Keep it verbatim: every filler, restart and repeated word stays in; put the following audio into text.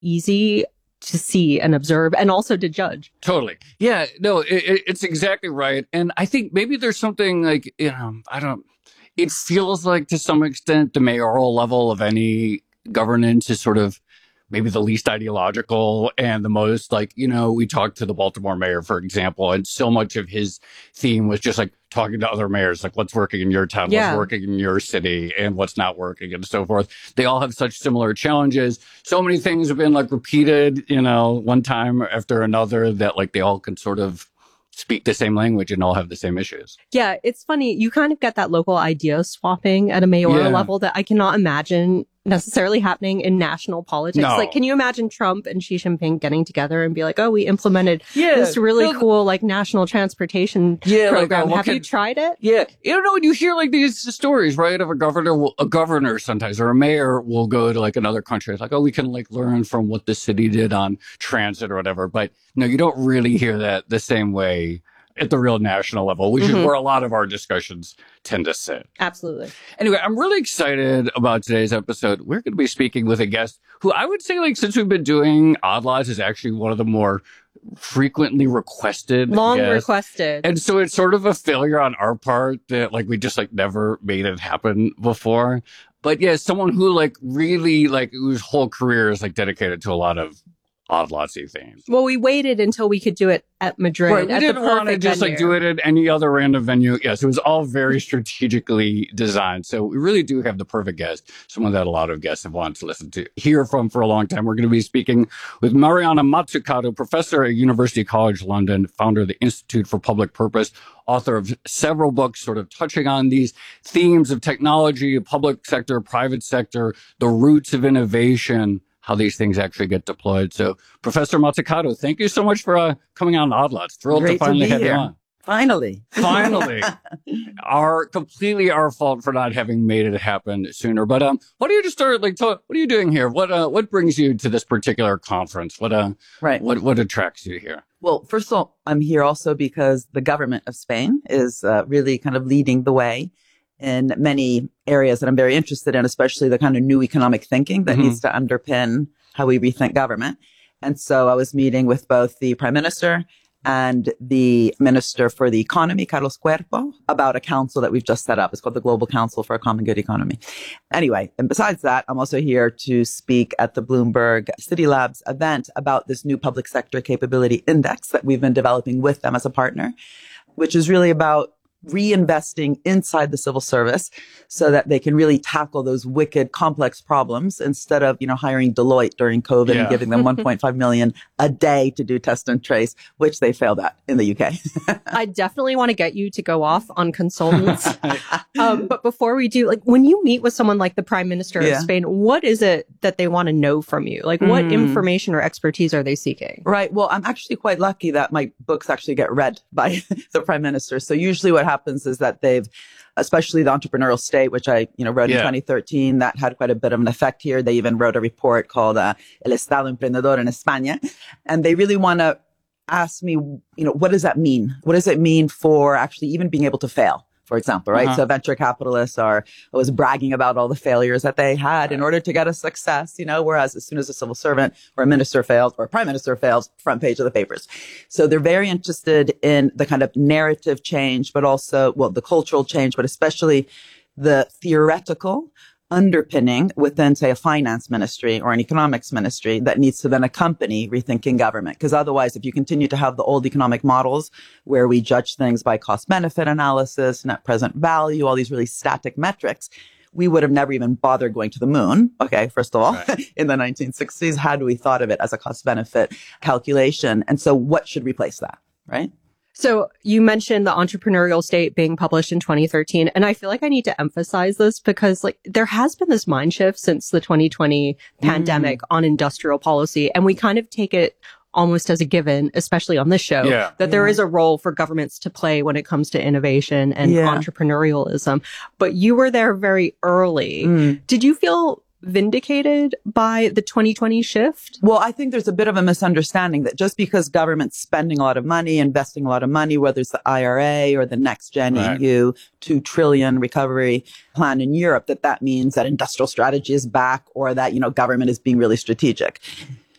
easy to see and observe and also to judge. Totally. Yeah, no, it, it's exactly right. And I think maybe there's something like, you know, I don't, it feels like to some extent the mayoral level of any governance is sort of maybe the least ideological and the most like, you know, we talked to the Baltimore mayor, for example, and so much of his theme was just like talking to other mayors, like what's working in your town, yeah. what's working in your city, and what's not working, and so forth. They all have such similar challenges. So many things have been like repeated, you know, one time after another that like they all can sort of speak the same language and all have the same issues. Yeah, it's funny. You kind of get that local idea swapping at a mayoral yeah. level that I cannot imagine necessarily happening in national politics. No. Like, can you imagine Trump and Xi Jinping getting together and be like, oh, we implemented yeah. this really no, cool, like, national transportation yeah, program. like, uh, Have can, you tried it? Yeah. You don't know, when you hear, like, these stories, right, of a governor, will, a governor sometimes, or a mayor will go to, like, another country. It's like, oh, we can, like, learn from what the city did on transit or whatever. But, no, you don't really hear that the same way at the real national level, which mm-hmm. is where a lot of our discussions tend to sit. Absolutely. Anyway, I'm really excited about today's episode. We're going to be speaking with a guest who I would say, like, since we've been doing Odd Lots, is actually one of the more frequently requested. Long guests. requested. And so it's sort of a failure on our part that, like, we just, like, never made it happen before. But, yeah, someone who, like, really, like, whose whole career is, like, dedicated to a lot of Odd Lotsy themes. Well, we waited until we could do it at Madrid. Right, we at didn't the want to just venue. like do it at any other random venue. Yes, it was all very strategically designed. So we really do have the perfect guest, someone that a lot of guests have wanted to listen to, hear from for a long time. We're going to be speaking with Mariana Mazzucato, professor at University College London, founder of the Institute for Public Purpose, author of several books sort of touching on these themes of technology, public sector, private sector, the roots of innovation, how these things actually get deployed. So, Professor Mazzucato, thank you so much for uh, coming on Odd Lots. Thrilled Great to finally to have here. you on. Finally. Finally. our completely our fault for not having made it happen sooner. But um, what do you just start like? Tell, what are you doing here? What uh, what brings you to this particular conference? What uh, right. What what attracts you here? Well, first of all, I'm here also because the government of Spain is uh, really kind of leading the way in many areas that I'm very interested in, especially the kind of new economic thinking that mm-hmm. needs to underpin how we rethink government. And so I was meeting with both the Prime Minister and the Minister for the Economy, Carlos Cuerpo, about a council that we've just set up. It's called the Global Council for a Common Good Economy. Anyway, and besides that, I'm also here to speak at the Bloomberg City Labs event about this new public sector capability index that we've been developing with them as a partner, which is really about reinvesting inside the civil service so that they can really tackle those wicked, complex problems instead of, you know, hiring Deloitte during COVID yeah. and giving them one point five million a day to do test and trace, which they failed at in the U K. I definitely want to get you to go off on consultants. um, but before we do, like when you meet with someone like the Prime Minister yeah. of Spain, what is it that they want to know from you? Like what mm. information or expertise are they seeking? Right. Well, I'm actually quite lucky that my books actually get read by the Prime Minister. So usually what happens is that they've, especially the Entrepreneurial State, which I, you know, wrote yeah. in twenty thirteen, that had quite a bit of an effect here. They even wrote a report called uh, El Estado Emprendedor en España. And they really want to ask me, you know, what does that mean? What does it mean for actually even being able to fail? For example, right? Uh-huh. So venture capitalists are always bragging about all the failures that they had in order to get a success, you know, whereas as soon as a civil servant or a minister fails or a prime minister fails, front page of the papers. So they're very interested in the kind of narrative change, but also, well, the cultural change, but especially the theoretical underpinning within, say, a finance ministry or an economics ministry that needs to then accompany rethinking government. Because otherwise, if you continue to have the old economic models where we judge things by cost-benefit analysis, net present value, all these really static metrics, we would have never even bothered going to the moon. Okay, first of all, right. in the nineteen sixties, had we thought of it as a cost-benefit calculation? And so what should replace that, right? So you mentioned the Entrepreneurial State being published in twenty thirteen, and I feel like I need to emphasize this because like there has been this mind shift since the twenty twenty mm. pandemic on industrial policy, and we kind of take it almost as a given, especially on this show, yeah. that yeah. there is a role for governments to play when it comes to innovation and yeah. entrepreneurialism. But you were there very early. Mm. Did you feel vindicated by the twenty twenty shift? Well, I think there's a bit of a misunderstanding that just because government's spending a lot of money, investing a lot of money, whether it's the I R A or the Next Gen right. E U two trillion recovery plan in Europe, that that means that industrial strategy is back or that, you know, government is being really strategic.